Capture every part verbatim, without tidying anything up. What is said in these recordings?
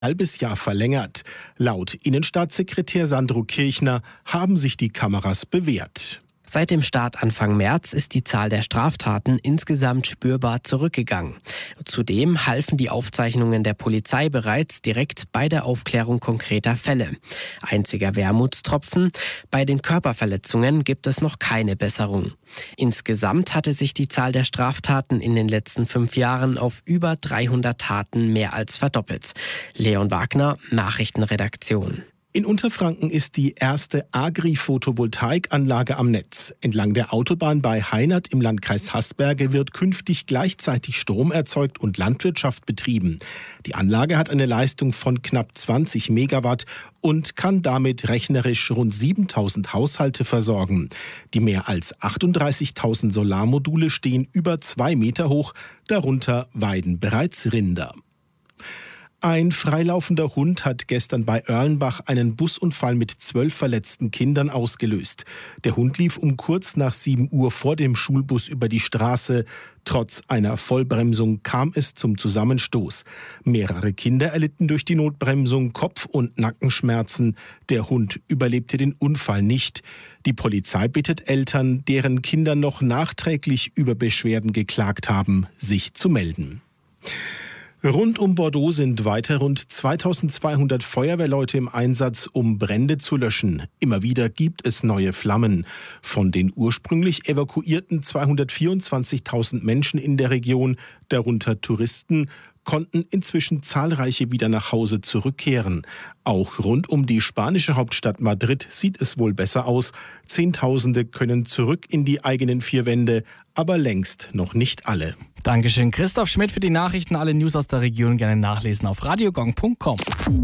halbes Jahr verlängert. Laut Innenstaatssekretär Sandro Kirchner haben sich die Kameras bewährt. Seit dem Start Anfang März ist die Zahl der Straftaten insgesamt spürbar zurückgegangen. Zudem halfen die Aufzeichnungen der Polizei bereits direkt bei der Aufklärung konkreter Fälle. Einziger Wermutstropfen: bei den Körperverletzungen gibt es noch keine Besserung. Insgesamt hatte sich die Zahl der Straftaten in den letzten fünf Jahren auf über dreihundert Taten mehr als verdoppelt. Leon Wagner, Nachrichtenredaktion. In Unterfranken ist die erste Agri-Photovoltaikanlage am Netz. Entlang der Autobahn bei Heinert im Landkreis Haßberge wird künftig gleichzeitig Strom erzeugt und Landwirtschaft betrieben. Die Anlage hat eine Leistung von knapp zwanzig Megawatt und kann damit rechnerisch rund siebentausend Haushalte versorgen. Die mehr als achtunddreißigtausend Solarmodule stehen über zwei Meter hoch, darunter weiden bereits Rinder. Ein freilaufender Hund hat gestern bei Erlenbach einen Busunfall mit zwölf verletzten Kindern ausgelöst. Der Hund lief um kurz nach sieben Uhr vor dem Schulbus über die Straße. Trotz einer Vollbremsung kam es zum Zusammenstoß. Mehrere Kinder erlitten durch die Notbremsung Kopf- und Nackenschmerzen. Der Hund überlebte den Unfall nicht. Die Polizei bittet Eltern, deren Kinder noch nachträglich über Beschwerden geklagt haben, sich zu melden. Rund um Bordeaux sind weiter rund zweitausendzweihundert Feuerwehrleute im Einsatz, um Brände zu löschen. Immer wieder gibt es neue Flammen. Von den ursprünglich evakuierten zweihundertvierundzwanzigtausend Menschen in der Region, darunter Touristen, konnten inzwischen zahlreiche wieder nach Hause zurückkehren. Auch rund um die spanische Hauptstadt Madrid sieht es wohl besser aus. Zehntausende können zurück in die eigenen vier Wände, aber längst noch nicht alle. Dankeschön, Christoph Schmidt für die Nachrichten. Alle News aus der Region gerne nachlesen auf radiogong punkt com.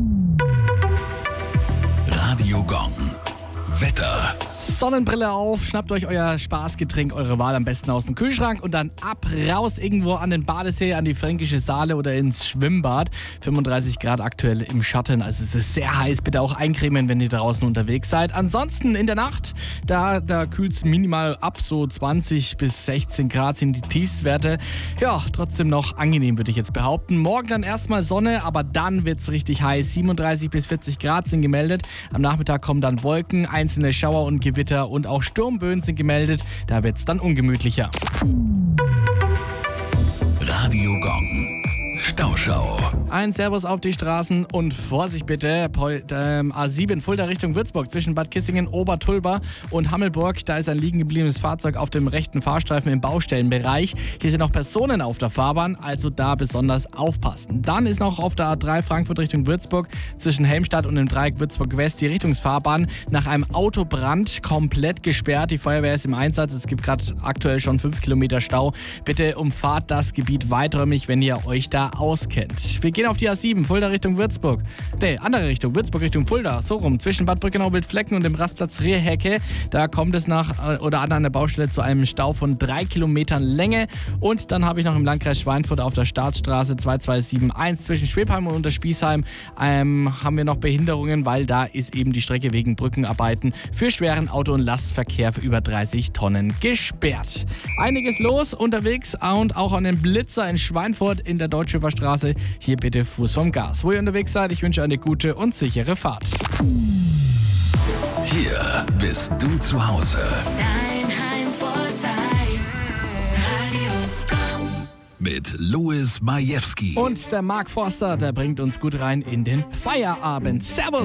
Radiogong. Wetter. Sonnenbrille auf, schnappt euch euer Spaßgetränk, eure Wahl am besten aus dem Kühlschrank und dann ab, raus irgendwo an den Badesee, an die Fränkische Saale oder ins Schwimmbad. fünfunddreißig Grad aktuell im Schatten, also es ist sehr heiß. Bitte auch eincremen, wenn ihr draußen unterwegs seid. Ansonsten in der Nacht, da, da kühlt es minimal ab, so zwanzig bis sechzehn Grad sind die Tiefstwerte. Ja, trotzdem noch angenehm, würde ich jetzt behaupten. Morgen dann erstmal Sonne, aber dann wird es richtig heiß. siebenunddreißig bis vierzig Grad sind gemeldet. Am Nachmittag kommen dann Wolken, einzelne Schauer und Gewitter und auch Sturmböen sind gemeldet. Da wird es dann ungemütlicher. Radiogong. Stauschau. Ein Servus auf die Straßen und Vorsicht bitte, Pol- ähm, A sieben Fulda Richtung Würzburg zwischen Bad Kissingen, Obertulba und Hammelburg. Da ist ein liegen gebliebenes Fahrzeug auf dem rechten Fahrstreifen im Baustellenbereich. Hier sind noch Personen auf der Fahrbahn, also da besonders aufpassen. Dann ist noch auf der A drei Frankfurt Richtung Würzburg zwischen Helmstadt und dem Dreieck Würzburg West die Richtungsfahrbahn nach einem Autobrand komplett gesperrt. Die Feuerwehr ist im Einsatz. Es gibt gerade aktuell schon fünf Kilometer Stau. Bitte umfahrt das Gebiet weiträumig, wenn ihr euch da auskennt. Wir gehen auf die A sieben, Fulda Richtung Würzburg. Ne, andere Richtung, Würzburg Richtung Fulda. So rum, zwischen Bad Brückenau, Wildflecken und dem Rastplatz Rehhecke. Da kommt es nach oder an einer Baustelle zu einem Stau von drei Kilometern Länge. Und dann habe ich noch im Landkreis Schweinfurt auf der Startstraße zwei zwei sieben eins zwischen Schwebheim und Unterspießheim ähm, haben wir noch Behinderungen, weil da ist eben die Strecke wegen Brückenarbeiten für schweren Auto- und Lastverkehr für über dreißig Tonnen gesperrt. Einiges los unterwegs und auch an den Blitzer in Schweinfurt in der Deutsche Straße. Hier bitte Fuß vom Gas. Wo ihr unterwegs seid, ich wünsche eine gute und sichere Fahrt. Hier bist du zu Hause. Dein Heimvorteil. Radiogong. Mit Louis Majewski. Und der Mark Forster, der bringt uns gut rein in den Feierabend. Servus!